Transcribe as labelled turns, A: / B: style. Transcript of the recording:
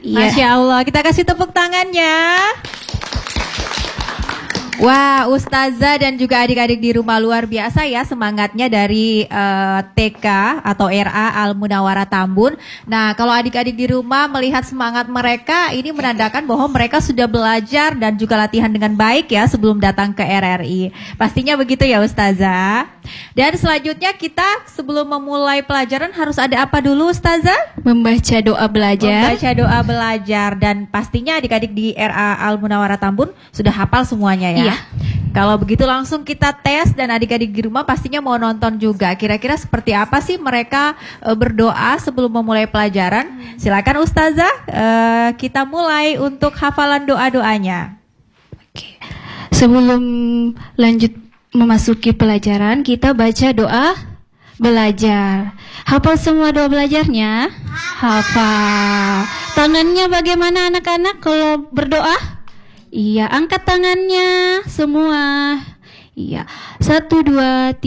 A: Masya Allah, kita kasih tepuk tangannya. Wah, Ustazah dan juga adik-adik di rumah luar biasa ya semangatnya dari TK atau RA Al Munawwarah Tambun. Nah, kalau adik-adik di rumah melihat semangat mereka, ini menandakan bahwa mereka sudah belajar dan juga latihan dengan baik ya sebelum datang ke RRI. Pastinya begitu ya Ustazah. Dan selanjutnya kita sebelum memulai pelajaran harus ada apa dulu Ustazah?
B: Membaca doa belajar.
A: Membaca doa belajar dan pastinya adik-adik di RA Al Munawwarah Tambun sudah hafal semuanya ya.
B: Iya.
A: Kalau begitu langsung kita tes dan adik-adik di rumah pastinya mau nonton juga. Kira-kira seperti apa sih mereka berdoa sebelum memulai pelajaran? Silakan Ustazah, kita mulai untuk hafalan doa-doanya.
B: Oke. Sebelum lanjut memasuki pelajaran, kita baca doa belajar. Hafal semua doa belajarnya? Hafal. Tangannya bagaimana anak-anak kalau berdoa? Iya, angkat tangannya semua. Iya, 1, 2, 3.